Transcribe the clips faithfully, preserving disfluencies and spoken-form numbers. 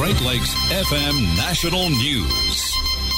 Great Lakes F M National News.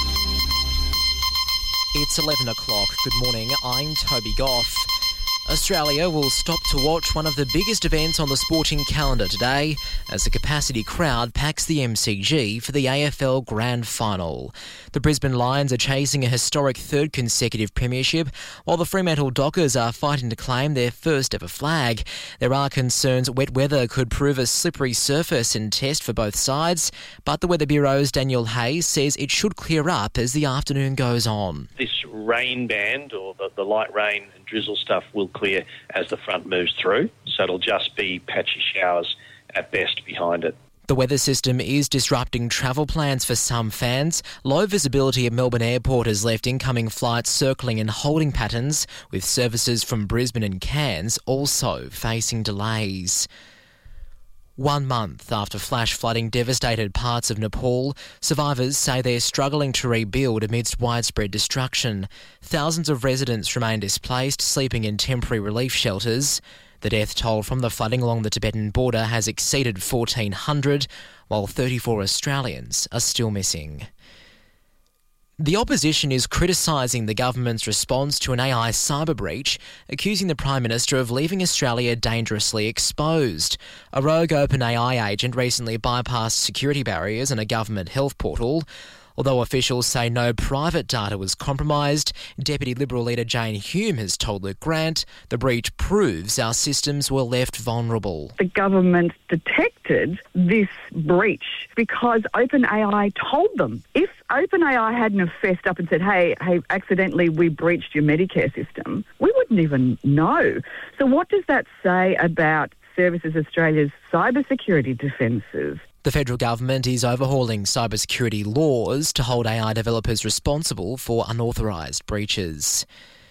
It's eleven o'clock. Good morning. I'm Toby Goff. Australia will stop to watch one of the biggest events on the sporting calendar today as a capacity crowd packs the M C G for the A F L Grand Final. The Brisbane Lions are chasing a historic third consecutive premiership, while the Fremantle Dockers are fighting to claim their first ever flag. There are concerns wet weather could prove a slippery surface and test for both sides, but the Weather Bureau's Daniel Hayes says it should clear up as the afternoon goes on. This rain band, or the, the light rain and drizzle stuff, will clear as the front moves through, so it'll just be patchy showers at best behind it. The weather system is disrupting travel plans for some fans. Low visibility at Melbourne Airport has left incoming flights circling in holding patterns, with services from Brisbane and Cairns also facing delays. One month after flash flooding devastated parts of Nepal, survivors say they're struggling to rebuild amidst widespread destruction. Thousands of residents remain displaced, sleeping in temporary relief shelters. The death toll from the flooding along the Tibetan border has exceeded fourteen hundred, while thirty-four Australians are still missing. The opposition is criticising the government's response to an A I cyber breach, accusing the Prime Minister of leaving Australia dangerously exposed. A rogue OpenAI agent recently bypassed security barriers in a government health portal. Although officials say no private data was compromised, Deputy Liberal leader Jane Hume has told Luke Grant the breach proves our systems were left vulnerable. The government detected this breach because OpenAI told them. If OpenAI hadn't have fessed up and said, hey, hey, accidentally we breached your Medicare system, we wouldn't even know. So what does that say about Services Australia's cybersecurity defences? The federal government is overhauling cybersecurity laws to hold A I developers responsible for unauthorised breaches.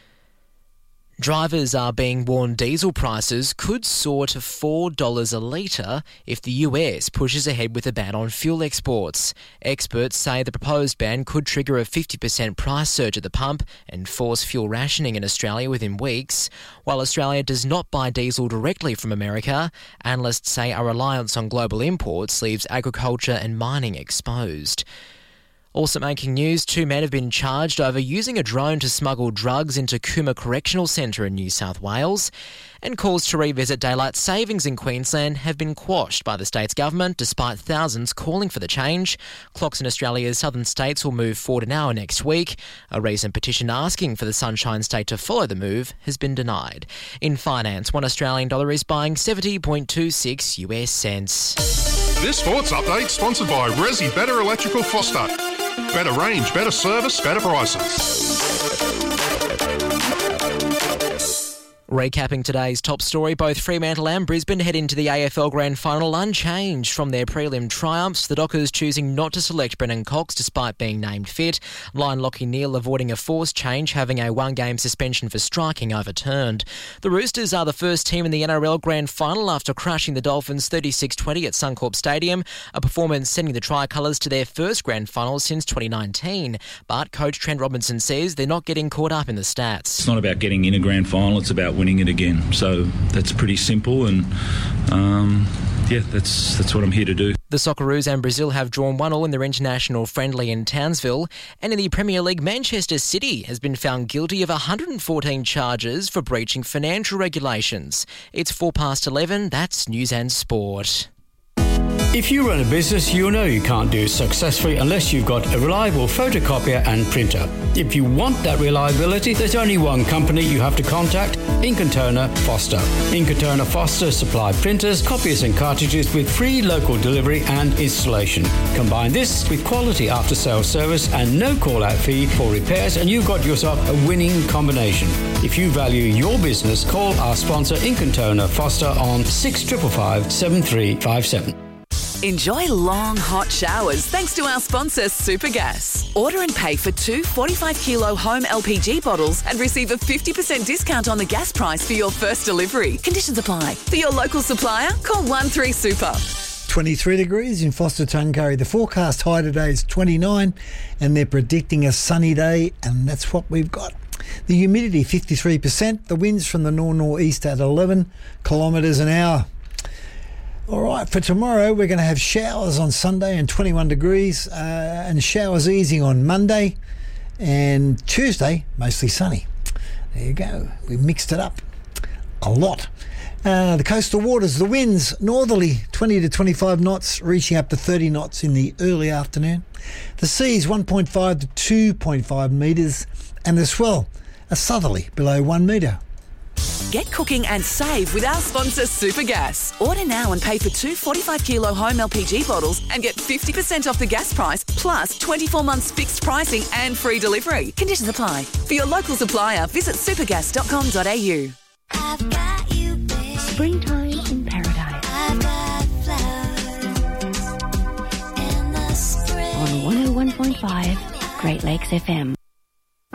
Drivers are being warned diesel prices could soar to four dollars a litre if the U S pushes ahead with a ban on fuel exports. Experts say the proposed ban could trigger a fifty percent price surge at the pump and force fuel rationing in Australia within weeks. While Australia does not buy diesel directly from America, analysts say our reliance on global imports leaves agriculture and mining exposed. Also making news, two men have been charged over using a drone to smuggle drugs into Cooma Correctional Centre in New South Wales. And calls to revisit daylight savings in Queensland have been quashed by the state's government, despite thousands calling for the change. Clocks in Australia's southern states will move forward an hour next week. A recent petition asking for the Sunshine State to follow the move has been denied. In finance, one Australian dollar is buying seventy point two six U S cents. This sports update sponsored by Resi Better Electrical Foster. Better range, better service, better prices. Recapping today's top story, both Fremantle and Brisbane head into the A F L Grand Final unchanged from their prelim triumphs. The Dockers choosing not to select Brennan Cox despite being named fit. Lion Lockie Neal avoiding a forced change, having a one-game suspension for striking overturned. The Roosters are the first team in the N R L Grand Final after crushing the Dolphins thirty-six twenty at Suncorp Stadium, a performance sending the Tricolours to their first Grand Final since twenty nineteen. But coach Trent Robinson says they're not getting caught up in the stats. It's not about getting in a Grand Final, it's about winning it again. So that's pretty simple, and um, yeah, that's that's what I'm here to do. The Socceroos and Brazil have drawn one all in their international friendly in Townsville. And in the Premier League, Manchester City has been found guilty of one hundred fourteen charges for breaching financial regulations. It's four past eleven. That's News and Sport. If you run a business, you know you can't do it successfully unless you've got a reliable photocopier and printer. If you want that reliability, there's only one company you have to contact, Ink and Toner Foster. Ink and Toner Foster supply printers, copiers and cartridges with free local delivery and installation. Combine this with quality after-sales service and no call-out fee for repairs, and you've got yourself a winning combination. If you value your business, call our sponsor Ink and Toner Foster on six five five, seven three five seven. Enjoy long, hot showers thanks to our sponsor, Supergas. Order and pay for two forty-five kilo home L P G bottles and receive a fifty percent discount on the gas price for your first delivery. Conditions apply. For your local supplier, call one three super. twenty-three degrees in Foster Tuncurry. The forecast high today is twenty-nine, and they're predicting a sunny day, and that's what we've got. The humidity, fifty-three percent. The winds from the north-northeast at eleven kilometres an hour. All right, for tomorrow we're going to have showers on Sunday and twenty-one degrees, uh, and showers easing on Monday, and Tuesday mostly sunny. There you go. We mixed it up a lot. Uh, the coastal waters, the winds northerly twenty to twenty-five knots, reaching up to thirty knots in the early afternoon. The seas one point five to two point five metres, and the swell a southerly below one metre. Get cooking and save with our sponsor Supergas. Order now and pay for two forty-five kilo home L P G bottles and get fifty percent off the gas price, plus twenty-four months fixed pricing and free delivery. Conditions apply. For your local supplier, visit supergas dot com dot a u. I've got you, babe. Springtime in paradise. I've got flowers in the spring. On one oh one point five Great Lakes F M.